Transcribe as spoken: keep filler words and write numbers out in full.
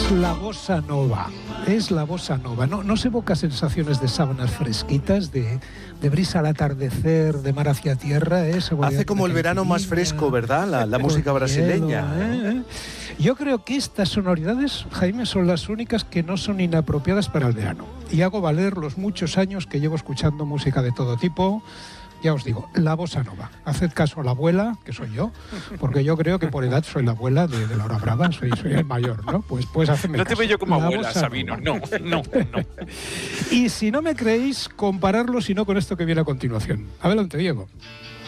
es la bossa nova, es la bossa nova. No, no se evoca sensaciones de sábanas fresquitas, de, de brisa al atardecer, de mar hacia tierra. ¿eh? Hace como el verano más fresco, ¿verdad? La, la música brasileña. Hielo, ¿eh? Yo creo que estas sonoridades, Jaime, son las únicas que no son inapropiadas para el verano. Y hago valer los muchos años que llevo escuchando música de todo tipo. Ya os digo, la bossa nova. Haced caso a la abuela, que soy yo, porque yo creo que por edad soy la abuela de, de la hora brava, soy, soy el mayor, ¿no? Pues, pues hacedme No caso. te veo yo como La abuela, bossa Sabino. nova. No, no, no. Y si no me creéis, compararlo, si no, con esto que viene a continuación. Adelante, Diego.